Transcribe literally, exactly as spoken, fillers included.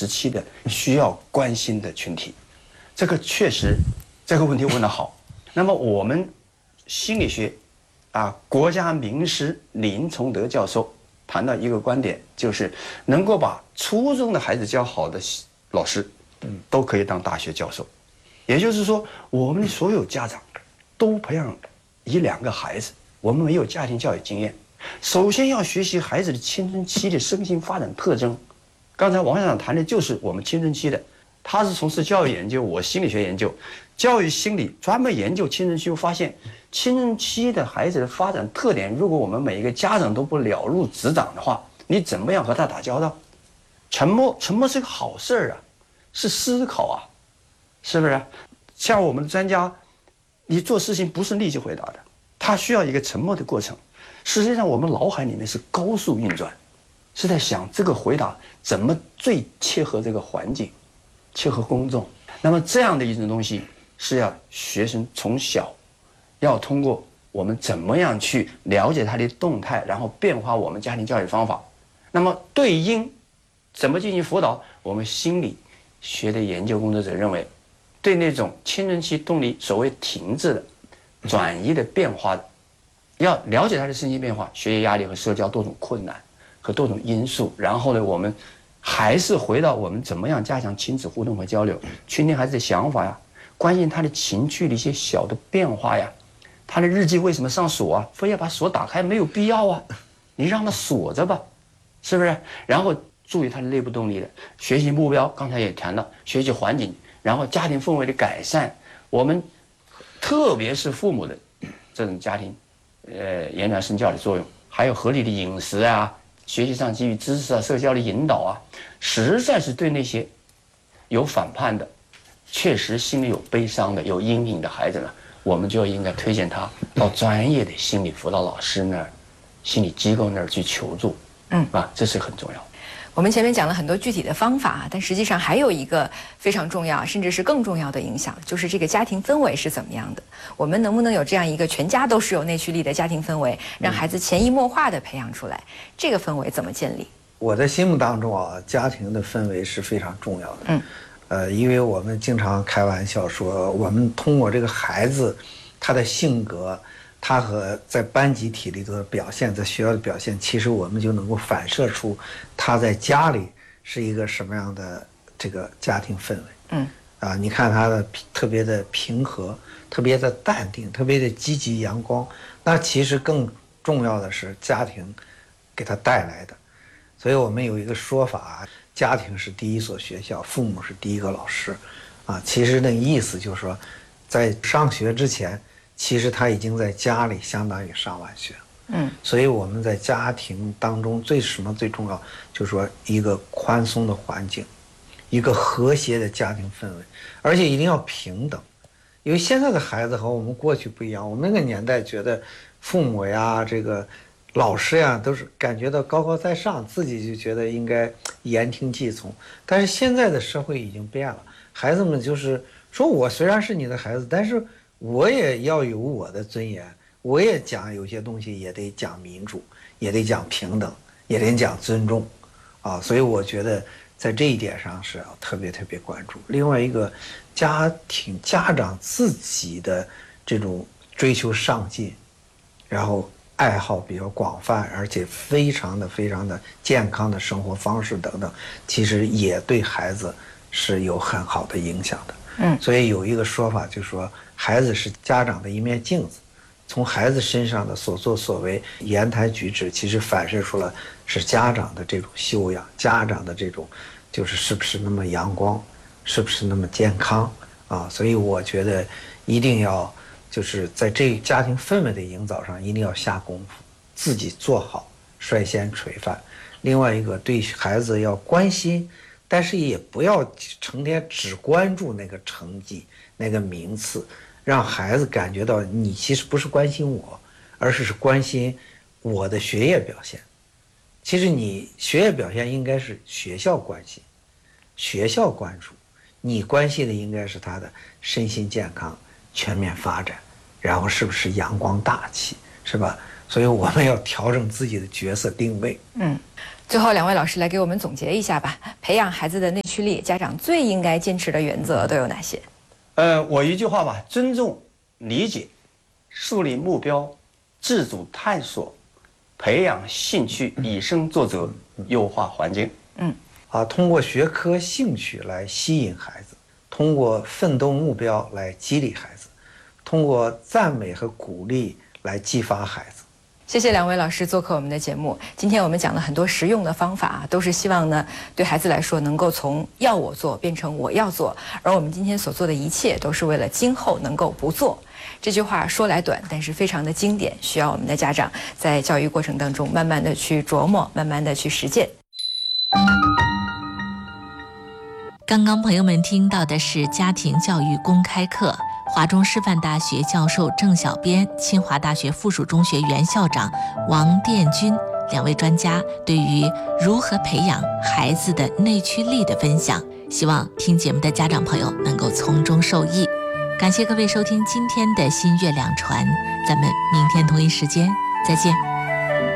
时期的需要关心的群体。这个确实，这个问题问得好。那么我们心理学啊，国家名师林崇德教授谈到一个观点，就是能够把初中的孩子教好的老师，嗯，都可以当大学教授。也就是说，我们的所有家长都培养一两个孩子，我们没有家庭教育经验，首先要学习孩子的青春期的身心发展特征。刚才王校长谈的就是我们青春期的，他是从事教育研究，我心理学研究，教育心理专门研究青春期，发现青春期的孩子的发展特点，如果我们每一个家长都不了如指掌的话，你怎么样和他打交道？沉默，沉默是个好事儿啊，是思考啊，是不是？像我们的专家，你做事情不是立即回答的，他需要一个沉默的过程。实际上，我们脑海里面是高速运转，是在想这个回答怎么最切合这个环境，切合公众。那么这样的一种东西，是要学生从小要通过我们怎么样去了解他的动态，然后变化我们家庭教育方法。那么对应怎么进行辅导，我们心理学的研究工作者认为，对那种青春期动力所谓停滞的、转移的变化的，要了解他的身心变化、学业压力和社交多种困难和多种因素。然后呢，我们还是回到我们怎么样加强亲子互动和交流，倾听孩子的想法呀，关心他的情绪的一些小的变化呀。他的日记为什么上锁啊？非要把锁打开没有必要啊，你让他锁着吧，是不是？然后注意他的内部动力的学习目标，刚才也谈到学习环境，然后家庭氛围的改善，我们特别是父母的这种家庭，呃，言传身教的作用，还有合理的饮食啊，学习上给予知识啊，社交的引导啊，实在是对那些有反叛的、确实心里有悲伤的、有阴影的孩子呢，我们就应该推荐他到专业的心理辅导老师那儿、心理机构那儿去求助。嗯，啊，这是很重要。 我们前面讲了很多具体的方法，但实际上还有一个非常重要，甚至是更重要的影响，就是这个家庭氛围是怎么样的。我们能不能有这样一个全家都是有内驱力的家庭氛围，让孩子潜移默化地培养出来？这个氛围怎么建立？ 我在心目当中啊，家庭的氛围是非常重要的。 嗯， 呃，因为我们经常开玩笑说，我们通过这个孩子他的性格，他和在班集体里头的表现，在学校的表现，其实我们就能够反射出他在家里是一个什么样的这个家庭氛围。 嗯， 啊，你看他的特别的平和，特别的淡定，特别的积极阳光。那其实更重要的是家庭给他带来的。所以我们有一个说法，家庭是第一所学校，父母是第一个老师。啊，其实那个意思就是说，在上学之前，其实他已经在家里相当于上完学。 嗯， 所以我们在家庭当中最什么最重要，就是说一个宽松的环境，一个和谐的家庭氛围，而且一定要平等。因为现在的孩子和我们过去不一样，我们那个年代觉得父母呀，这个老师呀，都是感觉到高高在上，自己就觉得应该言听计从。但是现在的社会已经变了，孩子们就是说，我虽然是你的孩子，但是我也要有我的尊严，我也讲有些东西也得讲民主，也得讲平等，也得讲尊重，啊，所以我觉得在这一点上是要特别特别关注。另外一个，家庭家长自己的这种追求上进，然后爱好比较广泛，而且非常的非常的健康的生活方式等等，其实也对孩子是有很好的影响的。 嗯， 所以有一个说法，就是说孩子是家长的一面镜子，从孩子身上的所作所为、言谈举止，其实反射出了是家长的这种修养，家长的这种就是是不是那么阳光，是不是那么健康啊？所以我觉得一定要就是在这家庭氛围的营造上一定要下功夫，自己做好，率先垂范。另外一个，对孩子要关心，但是也不要成天只关注那个成绩、那个名次，让孩子感觉到你其实不是关心我，而是是关心我的学业表现。其实你学业表现应该是学校关心，学校关注，你关心的应该是他的身心健康、全面发展，然后是不是阳光大气，是吧？所以我们要调整自己的角色定位。 嗯。 最后，两位老师来给我们总结一下吧。培养孩子的内驱力，家长最应该坚持的原则都有哪些？ 呃，我一句话吧：尊重、理解、树立目标、自主探索、培养兴趣，以身作则，优化环境。 嗯， 啊，通过学科兴趣来吸引孩子，通过奋斗目标来激励孩子，通过赞美和鼓励来激发孩子。 谢谢两位老师做客我们的节目。今天我们讲了很多实用的方法，都是希望呢对孩子来说能够从要我做变成我要做，而我们今天所做的一切都是为了今后能够不做。这句话说来短，但是非常的经典，需要我们的家长在教育过程当中慢慢的去琢磨，慢慢的去实践。 刚刚朋友们听到的是家庭教育公开课，华中师范大学教授郑小编、清华大学附属中学原校长王殿军两位专家对于如何培养孩子的内驱力的分享，希望听节目的家长朋友能够从中受益。感谢各位收听今天的新月两传，咱们明天同一时间再见。